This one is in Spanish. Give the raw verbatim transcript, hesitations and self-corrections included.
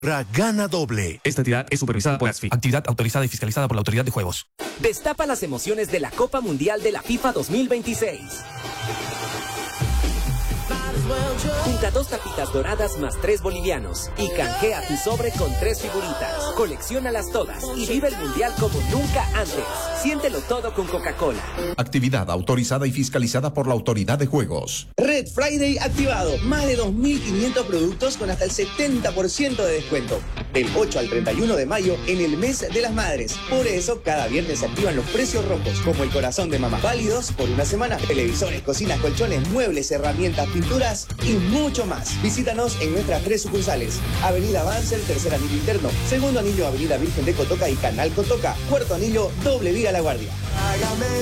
Gana doble. Esta entidad es supervisada por ASFI. Actividad autorizada y fiscalizada por la Autoridad de Juegos. Destapa las emociones de la Copa Mundial de la FIFA dos mil veintiséis. Junta dos tapitas doradas más tres bolivianos y canjea tu sobre con tres figuritas. Colecciónalas todas y vive el Mundial como nunca antes. Siéntelo todo con Coca-Cola. Actividad autorizada y fiscalizada por la Autoridad de Juegos. Red Friday activado. Más de dos mil quinientos productos con hasta el setenta por ciento de descuento. Del ocho al treinta y uno de mayo en el mes de las madres. Por eso, cada viernes se activan los precios rojos, como el corazón de mamá. Válidos por una semana. Televisores, cocinas, colchones, muebles, herramientas, pinturas y mucho más. Visítanos en nuestras tres sucursales. Avenida Banzer, tercer anillo interno. Segundo anillo, Avenida Virgen de Cotoca y Canal Cotoca. Cuarto anillo, doble vía La Guardia.